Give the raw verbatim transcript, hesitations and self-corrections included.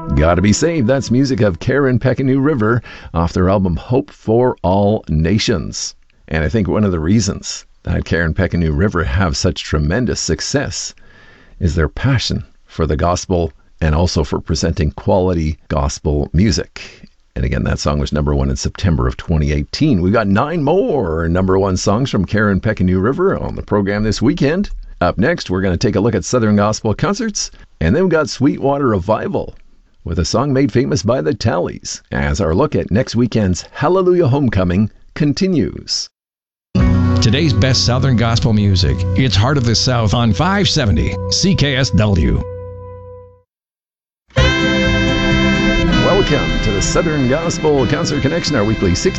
Gotta Be Saved. That's music of Karen Peckanu River off their album Hope for All Nations. And I think one of the reasons that Karen Peckanu River have such tremendous success is their passion for the gospel and also for presenting quality gospel music. And again, that song was number one in September of twenty eighteen. We've got nine more number one songs from Karen Peckanu River on the program this weekend. Up next, we're going to take a look at Southern Gospel concerts, and then we've got Sweetwater Revival with a song made famous by the Tallies, as our look at next weekend's Hallelujah Homecoming continues. Today's best Southern Gospel music. It's Heart of the South on five seventy C K S W. Welcome to the Southern Gospel Concert Connection, our weekly sixty